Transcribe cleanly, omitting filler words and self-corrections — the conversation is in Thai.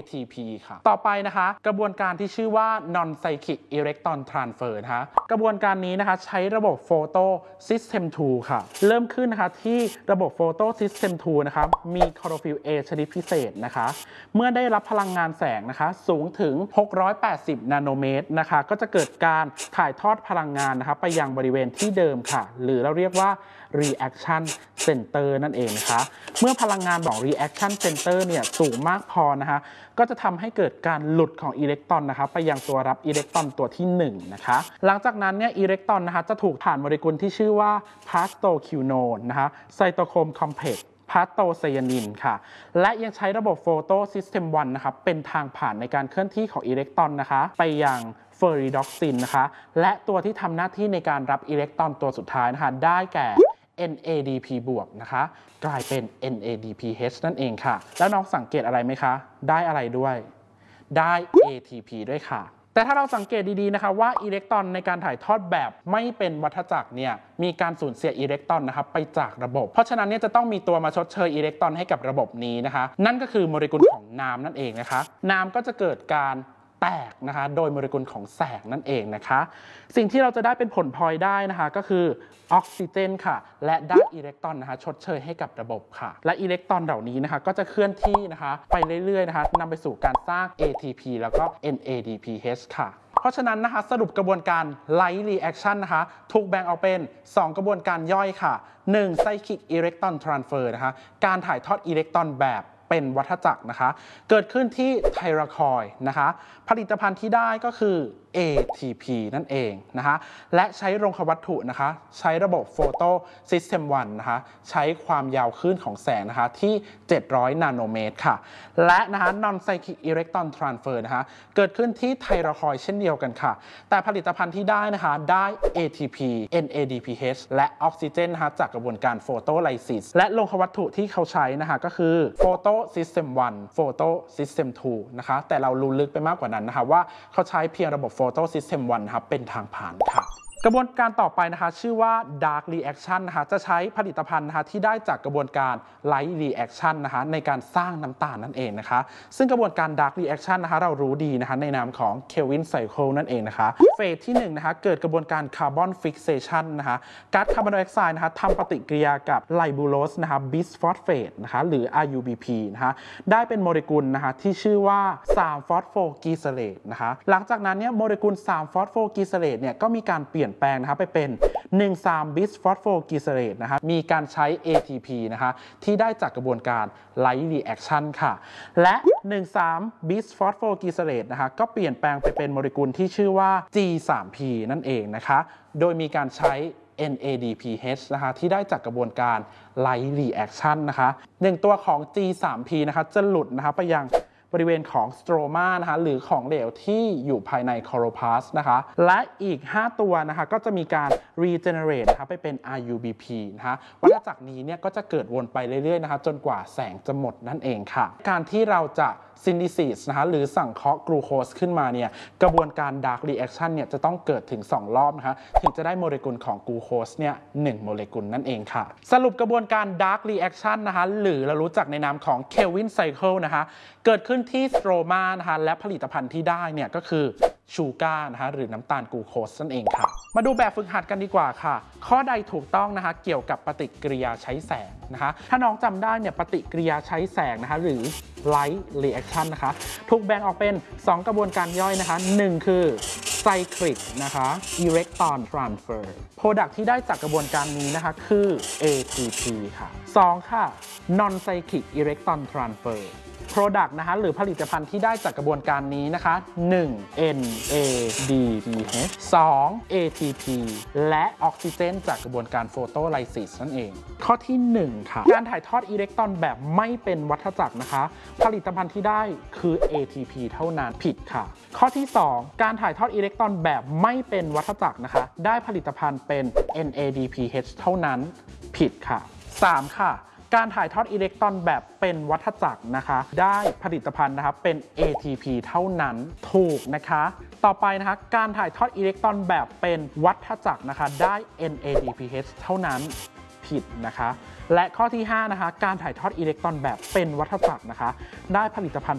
ATP ค่ะต่อไปนะคะกระบวนการที่ชื่อว่า non cyclic electron transfer นะคะกระบวนการนี้นะคะใช้ระบบ photo system 2 ค่ะเริ่มขึ้นนะคะที่ระบบ photo system 2 นะคะมีคลอโรฟิล A ชนิดพิเศษนะคะเมื่อได้รับพลังงานแสงนะคะสูงถึง680นาโนเมตรนะคะก็จะเกิดการถ่ายทอดพลังงานนะคะไปยังบริเวณที่เดิมค่ะหรือเราเรียกว่า reaction center นั่นเองนะคะเมื่อพลังงานของ reaction center เนี่ยสูงมากพอนะคะก็จะทำให้เกิดการหลุดของอิเล็กตรอนนะคะไปยังตัวรับอิเล็กตรอนตัวที่1นะคะหลังจากนั้นเนี่ยอิเล็กตรอนนะคะจะถูกผ่านโมเลกุลที่ชื่อว่าพาสโตคิวโนนนะคะไซโตโครมคอมเพล็กซ์พาสโตไซยานินค่ะและยังใช้ระบบโฟโตซิสเต็ม1นะคะเป็นทางผ่านในการเคลื่อนที่ของอิเล็กตรอนนะคะไปยังเฟอริดอกซินนะคะและตัวที่ทำหน้าที่ในการรับอิเล็กตรอนตัวสุดท้ายนะคะได้แก่ NADP บวกนะคะกลายเป็น NADPH นั่นเองค่ะแล้วน้องสังเกตอะไรไหมคะได้อะไรด้วยได้ ATP ด้วยค่ะแต่ถ้าเราสังเกตดีๆนะคะว่าอิเล็กตรอนในการถ่ายทอดแบบไม่เป็นวัฏจักรเนี่ยมีการสูญเสียอิเล็กตรอนนะครับไปจากระบบเพราะฉะนั้นเนี่ยจะต้องมีตัวมาชดเชยอิเล็กตรอนให้กับระบบนี้นะคะนั่นก็คือโมเลกุลของน้ำนั่นเองนะคะน้ำก็จะเกิดการแตกนะคะโดยโมเลกุลของแสงนั่นเองนะคะสิ่งที่เราจะได้เป็นผลพลอยได้นะคะก็คือออกซิเจนค่ะและได้อิเล็กตรอนนะคะชดเชยให้กับระบบค่ะและอิเล็กตรอนเหล่านี้นะคะก็จะเคลื่อนที่นะคะไปเรื่อยๆนะคะนำไปสู่การสร้าง ATP แล้วก็ NADPH ค่ะเพราะฉะนั้นนะคะสรุปกระบวนการ Light Reaction นะคะถูกแบ่งออกเป็น2กระบวนการย่อยค่ะ1 Cyclic Electron Transfer นะคะการถ่ายทอดอิเล็กตรอนแบบเป็นวัฏจักรนะคะเกิดขึ้นที่ไทรคอยด์นะคะผลิตภัณฑ์ที่ได้ก็คือ ATP นั่นเองนะคะและใช้โลหะวัตถุนะคะใช้ระบบ Photo System 1นะคะใช้ความยาวคลื่นของแสงนะคะที่700นาโนเมตรค่ะและนะคะ Non Cyclic Electron Transfer นะคะเกิดขึ้นที่ไทรคอยด์เช่นเดียวกันค่ะแต่ผลิตภัณฑ์ที่ได้นะคะได้ ATP NADPH และออกซิเจนนะคะจากกระบวนการ Photolysis และโลหะวัตถุที่เขาใช้นะคะก็คือ Photo System 1 Photo System 2นะคะแต่เรารู้ลึกไปมากกว่านั้นนะคะว่าเขาใช้เพียงระบบ Photo System 1นะครับเป็นทางผ่านค่ะกระบวนการต่อไปนะคะชื่อว่า Dark Reaction นะคะจะใช้ผลิตภัณฑ์นะคะที่ได้จากกระบวนการ Light Reaction นะคะในการสร้างน้ำตาลนั่นเองนะคะซึ่งกระบวนการ Dark Reaction นะคะเรารู้ดีนะคะในนามของ Kelvin Cycle นั่นเองนะคะเฟสที่1นะคะเกิดกระบวนการ Carbon Fixation นะคะก๊าซคาร์บอนไดออกไซด์นะคะทำปฏิกิริยากับไลบูโลสนะคะ Bisphosphate นะคะหรือ RUBP นะคะได้เป็นโมเลกุลนะคะที่ชื่อว่า3 ฟอสโฟกีเซเลตนะคะหลังจากนั้นเนี่ยโมเลกุล3 ฟอสโฟกีเซเลตเนี่ยก็มีการเปลี่ยนแปลงนะคะไปเป็น1,3 บิสฟอสโฟกีเซเลตนะคะมีการใช้ ATP นะคะที่ได้จากกระบวนการ Light Reaction ค่ะและ1,3 บิสฟอสโฟกีเซเลตนะคะก็เปลี่ยนแปลงไปเป็นโมเลกุลที่ชื่อว่า G3P นั่นเองนะคะโดยมีการใช้ NADPH นะคะที่ได้จากกระบวนการ Light Reaction นะคะ1ตัวของ G3P นะคะจะหลุดนะคะไปยังบริเวณของสโตรมานะคะหรือของเหลวที่อยู่ภายในคลอโรพลาสต์นะคะและอีก5ตัวนะคะก็จะมีการ regenerate นะคะไปเป็น RUBP นะคะวัฏจักรนี้เนี่ยก็จะเกิดวนไปเรื่อยๆนะคะจนกว่าแสงจะหมดนั่นเองค่ะการที่เราจะซินธิซิสนะคะหรือสังเคราะห์กลูโคสขึ้นมาเนี่ยกระบวนการ Dark Reaction เนี่ยจะต้องเกิดถึง2รอบนะคะถึงจะได้โมเลกุลของกลูโคสเนี่ย1โมเลกุลนั่นเองค่ะสรุปกระบวนการ Dark Reaction นะคะหรือเรารู้จักในนามของ Kelvin Cycle นะคะเกิดขึ้นที่สโตรมานะคะและผลิตภัณฑ์ที่ได้เนี่ยก็คือชูการ์นะคะหรือน้ำตาลกลูโคสนั่นเองค่ะมาดูแบบฝึกหัดกันดีกว่าค่ะข้อใดถูกต้องนะคะเกี่ยวกับปฏิกิริยาใช้แสงนะคะถ้าน้องจำได้เนี่ยปฏิกิริยาใช้แสงนะคะหรือ Light Reaction นะคะถูกแบ่งออกเป็น2กระบวนการย่อยนะคะ1คือ Cyclic นะคะ Electron Transfer Product ที่ได้จากกระบวนการนี้นะคะคือ ATP ค่ะ2ค่ะ Non Cyclic Electron Transfer Product นะคะหรือผลิตภัณฑ์ที่ได้จากกระบวนการนี้นะคะ1 NADPH 2 ATP และออกซิเจนจากกระบวนการ Photolysis นั่นเองข้อที่1ค่ะการถ่ายทอดอิเล็กตรอนแบบไม่เป็นวัฏจักรนะคะผลิตภัณฑ์ที่ได้คือ ATP เท่านั้นผิดค่ะข้อที่2การถ่ายทอดอิเล็กตรอนแบบไม่เป็นวัฏจักรนะคะได้ผลิตภัณฑ์เป็น NADPH เท่านั้นผิดค่ะ3ค่ะการถ่ายทอดอิเล็กตรอนแบบเป็นวัฏจักรนะคะได้ผลิตภัณฑ์นะคะเป็น ATP เท่านั้นถูกนะคะต่อไปนะคะการถ่ายทอดอิเล็กตรอนแบบเป็นวัฏจักรนะคะได้ NADPH เท่านั้นผิดนะคะและข้อที่5นะคะการถ่ายทอดอิเล็กตรอนแบบเป็นวัฏจักรนะคะได้ผลิตภัณฑ์